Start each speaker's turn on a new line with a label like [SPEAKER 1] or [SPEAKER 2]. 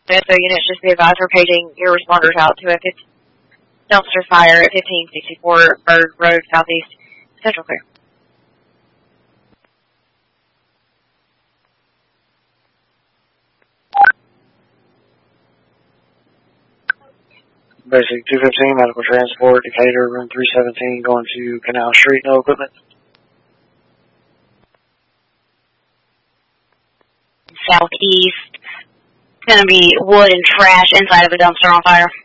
[SPEAKER 1] So units just be advised we're paging your responders out to a dumpster fire at 1564 Bird Road, Southeast, Central Clear.
[SPEAKER 2] Basic 215, medical transport, Decatur, room 317, going to Canal Street, no equipment.
[SPEAKER 1] Southeast. It's going to be wood and trash inside of a dumpster on fire.